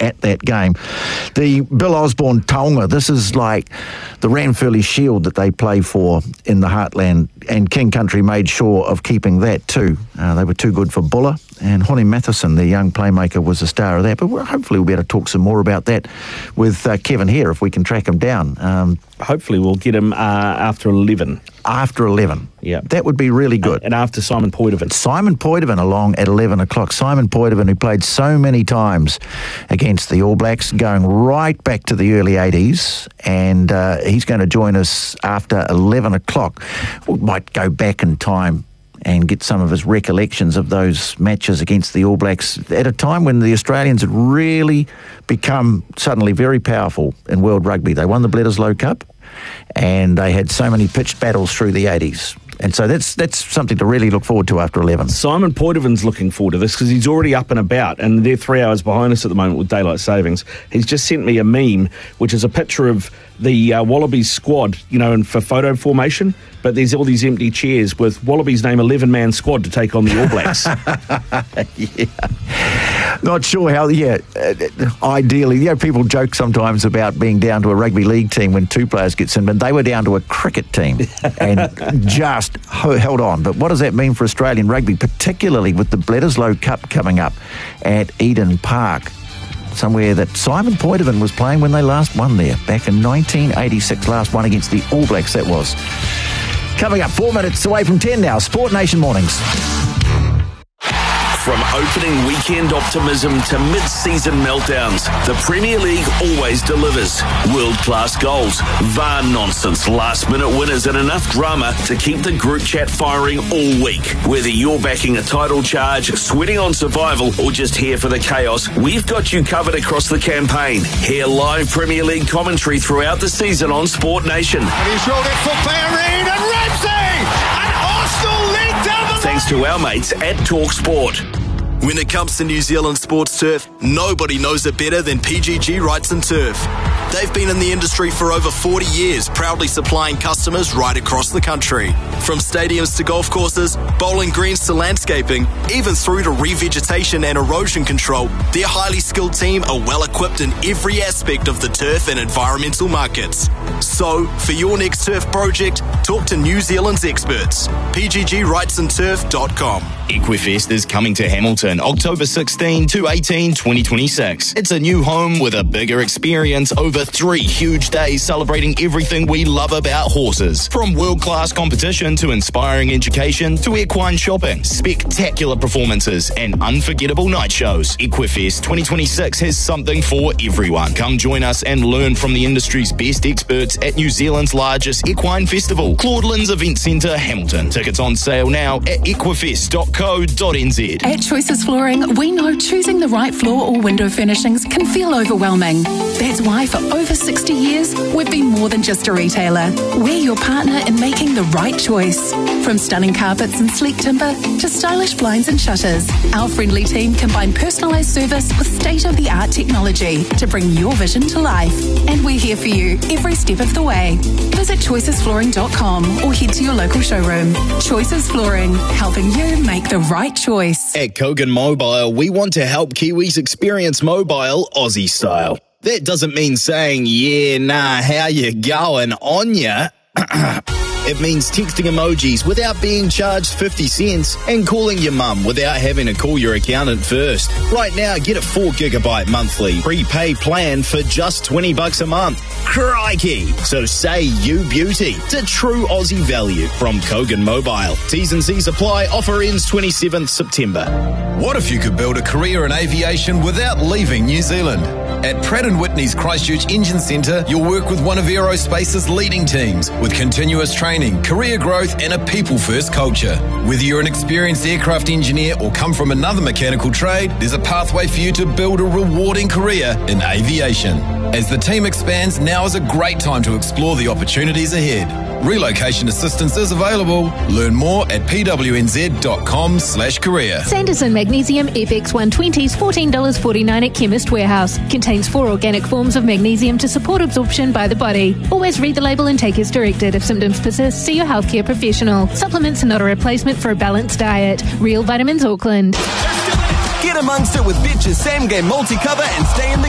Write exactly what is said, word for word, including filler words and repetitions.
at that game. The Bill Osborne Taonga, this is like the Ranfurly Shield that they play for in the Heartland, and King Country made sure of keeping that too. Uh, they were too good for Buller, and Hone Matheson, the young playmaker, was a star of that. But we'll, hopefully we'll be able to talk some more about that with uh, Kevin here if we can track him down. Um, hopefully we'll get him uh, after eleven. After eleven. Yeah. That would be really good. And after Simon Poidevin. Simon Poidevin along at eleven o'clock. Simon Poidevin, who played so many times against the All Blacks, going right back to the early eighties, and uh, he's going to join us after eleven o'clock. We might go back in time and get some of his recollections of those matches against the All Blacks at a time when the Australians had really become suddenly very powerful in world rugby. They won the Bledisloe Cup, and they had so many pitched battles through the eighties. And so that's that's something to really look forward to after eleven. Simon Poidevin's looking forward to this because he's already up and about, and they're three hours behind us at the moment with daylight savings. He's just sent me a meme, which is a picture of the uh, Wallabies squad, you know, in, for photo formation, but there's all these empty chairs with Wallabies name eleven-man squad to take on the All Blacks. Yeah. Not sure how, yeah, uh, ideally, you know, people joke sometimes about being down to a rugby league team when two players get in, but they were down to a cricket team and just ho- held on. But what does that mean for Australian rugby, particularly with the Bledisloe Cup coming up at Eden Park? Somewhere that Simon Poidevin was playing when they last won there, back in nineteen eighty-six, last one against the All Blacks, that was. Coming up, four minutes away from ten now, Sport Nation Mornings. From opening weekend optimism to mid-season meltdowns, the Premier League always delivers. World-class goals, V A R nonsense, last-minute winners and enough drama to keep the group chat firing all week. Whether you're backing a title charge, sweating on survival, or just here for the chaos, we've got you covered across the campaign. Hear live Premier League commentary throughout the season on Sport Nation. And he's rolled it for Bellerin and Ramsey! And Arsenal lead down the Thanks to our mates at TalkSport. When it comes to New Zealand sports turf, nobody knows it better than P G G Wrights and Turf. They've been in the industry for over forty years, proudly supplying customers right across the country. From stadiums to golf courses, bowling greens to landscaping, even through to revegetation and erosion control, their highly skilled team are well equipped in every aspect of the turf and environmental markets. So, for your next turf project, talk to New Zealand's experts. P G G Wrights and Turf dot com. Equifest is coming to Hamilton October sixteenth to eighteenth, twenty twenty-six. It's a new home with a bigger experience over three huge days celebrating everything we love about horses. From world-class competition to inspiring education to equine shopping, spectacular performances and unforgettable night shows. Equifest twenty twenty-six has something for everyone. Come join us and learn from the industry's best experts at New Zealand's largest equine festival, Claudelands Event Centre, Hamilton. Tickets on sale now at equifest dot co dot n z. At Choices Flooring, we know choosing the right floor or window furnishings can feel overwhelming. That's why for over sixty years, we've been more than just a retailer. We're your partner in making the right choice. From stunning carpets and sleek timber to stylish blinds and shutters, our friendly team combine personalised service with state-of-the-art technology to bring your vision to life. And we're here for you every step of the way. Visit choices flooring dot com or head to your local showroom. Choices Flooring, helping you make the right choice. At Kogan Mobile, we want to help Kiwis experience mobile Aussie style. That doesn't mean saying, yeah, nah, how you going on ya? It means texting emojis without being charged fifty cents and calling your mum without having to call your accountant first. Right now, get a four gigabyte monthly prepaid plan for just twenty bucks a month. Crikey! So say you beauty to true Aussie value from Kogan Mobile. T's and C's apply. Offer ends twenty-seventh September. What if you could build a career in aviation without leaving New Zealand? At Pratt and Whitney's Christchurch Engine Centre, you'll work with one of aerospace's leading teams with continuous training, career growth and a people-first culture. Whether you're an experienced aircraft engineer or come from another mechanical trade, there's a pathway for you to build a rewarding career in aviation. As the team expands, now is a great time to explore the opportunities ahead. Relocation assistance is available. Learn more at p w n z dot com slash career. Sanderson Magnesium F X one twenty is fourteen dollars forty-nine at Chemist Warehouse. Contains four organic forms of magnesium to support absorption by the body. Always read the label and take as directed. If symptoms persist, see your healthcare professional. Supplements are not a replacement for a balanced diet. Real Vitamins Auckland. Get amongst it with Betches Sam Game Multi-Cover and stay in the